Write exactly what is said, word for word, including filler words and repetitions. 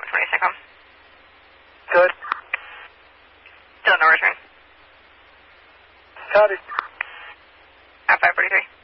What do you think of? Good. Still no return. Copy. At five forty-three.